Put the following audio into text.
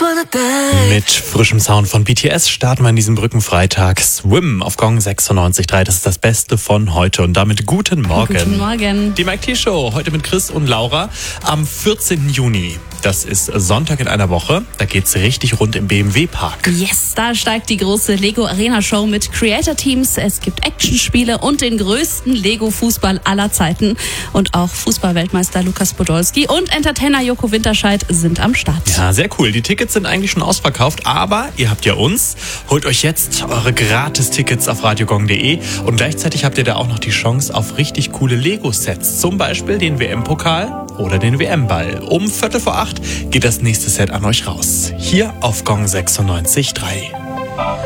Mit frischem Sound von BTS starten wir an diesem Brückenfreitag. Swim auf Gong 96.3. Das ist das Beste von heute. Und damit guten Morgen. Guten Morgen. Die Mike T Show heute mit Chris und Laura am 14. Juni. Das ist Sonntag in einer Woche. Da geht's richtig rund im BMW Park. Yes, da steigt die große Lego Arena Show mit Creator Teams. Es gibt Actionspiele und den größten Lego Fußball aller Zeiten. Und auch Fußballweltmeister Lukas Podolski und Entertainer Joko Winterscheid sind am Start. Ja, sehr cool. Die Tickets sind eigentlich schon ausverkauft, aber ihr habt ja uns. Holt euch jetzt eure Gratis-Tickets auf radiogong.de und gleichzeitig habt ihr da auch noch die Chance auf richtig coole Lego-Sets. Zum Beispiel den WM-Pokal oder den WM-Ball. Um 7:45 geht das nächste Set an euch raus. Hier auf Gong 96.3.